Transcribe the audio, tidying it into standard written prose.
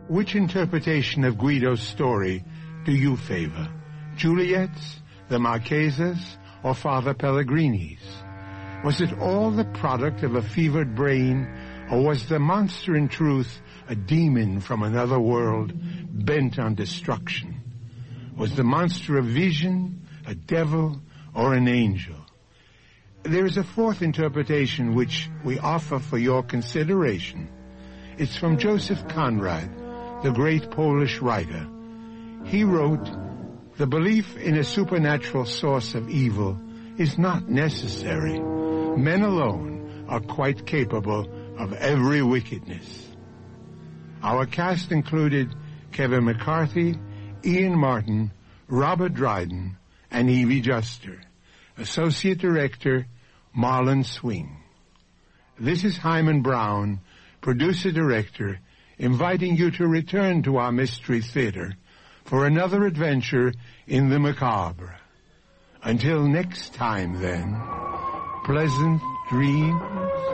Which interpretation of Guido's story do you favor? Juliet's, the Marchesa's, or Father Pellegrini's? Was it all the product of a fevered brain, or was the monster in truth a demon from another world bent on destruction? Was the monster a vision, a devil, or an angel? There is a fourth interpretation which we offer for your consideration. It's from Joseph Conrad, the great Polish writer. He wrote, "The belief in a supernatural source of evil is not necessary. Men alone are quite capable of every wickedness." Our cast included Kevin McCarthy, Ian Martin, Robert Dryden, and Evie Juster. Associate Director, Marlon Swing. This is Hyman Brown, Producer-Director, inviting you to return to our Mystery Theater for another adventure in the macabre. Until next time, then, pleasant dreams.